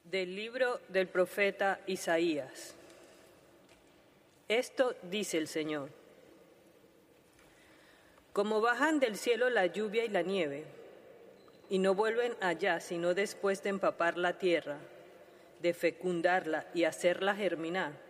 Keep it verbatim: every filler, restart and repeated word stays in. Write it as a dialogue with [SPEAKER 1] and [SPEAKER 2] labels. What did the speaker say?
[SPEAKER 1] Del libro del profeta Isaías. Esto dice el Señor: como bajan del cielo la lluvia y la nieve, y no vuelven allá sino después de empapar la tierra, de fecundarla y hacerla germinar,